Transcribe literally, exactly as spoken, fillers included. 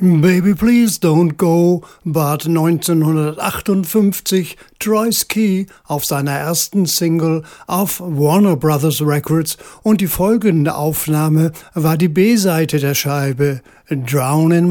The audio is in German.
Baby Please Don't Go bat neunzehnhundertachtundfünfzig Troy Ski auf seiner ersten Single auf Warner Brothers Records und die folgende Aufnahme war die B-Seite der Scheibe, Drown in